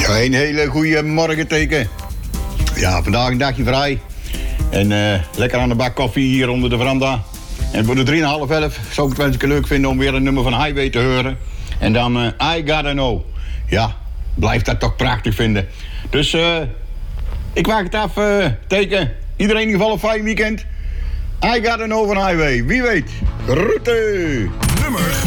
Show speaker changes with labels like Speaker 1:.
Speaker 1: Ja, een hele goede morgen, Teken. Ja, vandaag een dagje vrij. En lekker aan de bak koffie hier onder de veranda. En voor de 3,5 zou ik het wel eens leuk vinden om weer een nummer van Highway te horen. En dan I Gotta Know. Ja, blijf dat toch prachtig vinden. Dus ik waag het af, Teken. Iedereen in ieder geval een fijn weekend. I Gotta Know van Highway. Wie weet. Groeten.
Speaker 2: Nummer